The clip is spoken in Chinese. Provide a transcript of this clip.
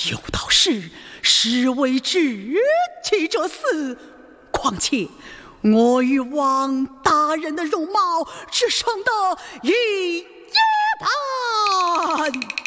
有道是为知其者死，况且我与王大人的容貌只生得一般。